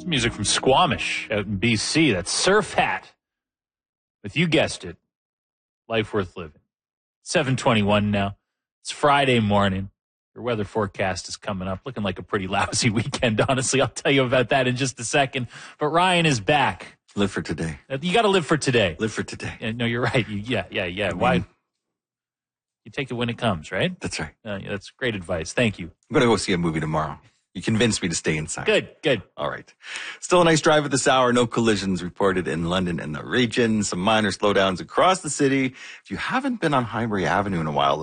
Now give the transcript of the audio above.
It's music from Squamish out in BC. That's Surf Hat. With, you guessed it, Life Worth Living. 7:21 now. It's Friday morning. Your weather forecast is coming up. Looking like a pretty lousy weekend, honestly. I'll tell you about that in just a second. But Ryan is back. Live for today. You got to live for today. Live for today. No, you're right. Yeah. Why? You take it when it comes, right? That's right. That's great advice. Thank you. I'm going to go see a movie tomorrow. You convinced me to stay inside. Good. All right. Still a nice drive at this hour. No collisions reported in London and the region. Some minor slowdowns across the city. If you haven't been on Highbury Avenue in a while,